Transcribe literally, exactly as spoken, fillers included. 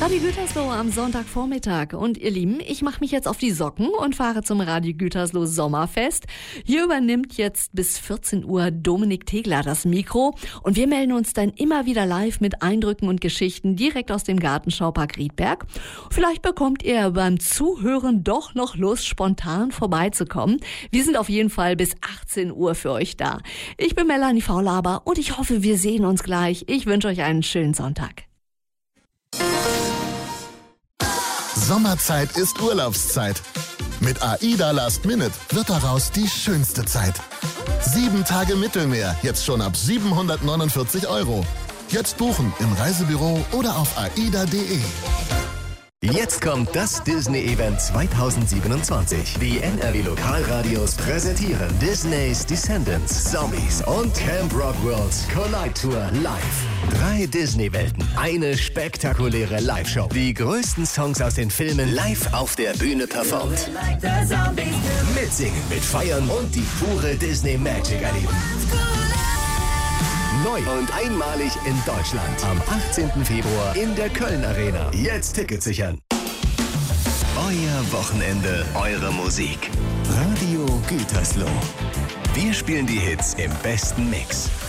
Radio Gütersloh am Sonntagvormittag. Und ihr Lieben, ich mache mich jetzt auf die Socken und fahre zum Radio Gütersloh Sommerfest. Hier übernimmt jetzt bis vierzehn Uhr Dominik Tegler das Mikro. Und wir melden uns dann immer wieder live mit Eindrücken und Geschichten direkt aus dem Gartenschaupark Riedberg. Vielleicht bekommt ihr beim Zuhören doch noch Lust, spontan vorbeizukommen. Wir sind auf jeden Fall bis achtzehn Uhr für euch da. Ich bin Melanie Faulaber und ich hoffe, wir sehen uns gleich. Ich wünsche euch einen schönen Sonntag. Sommerzeit ist Urlaubszeit. Mit AIDA Last Minute wird daraus die schönste Zeit. Sieben Tage Mittelmeer, jetzt schon ab siebenhundertneunundvierzig Euro. Jetzt buchen im Reisebüro oder auf aida punkt de. Jetzt kommt das Disney-Event zweitausendsiebenundzwanzig. Die N R W-Lokalradios präsentieren Disneys Descendants, Zombies und Camp Rock Worlds Collide Tour live. Drei Disney-Welten, eine spektakuläre Live-Show. Die größten Songs aus den Filmen live auf der Bühne performt. Mitsingen, mitfeiern und die pure Disney-Magic erleben. Neu und einmalig in Deutschland. Am achtzehnten Februar in der Köln Arena. Jetzt Tickets sichern. Euer Wochenende, eure Musik. Radio Gütersloh. Wir spielen die Hits im besten Mix.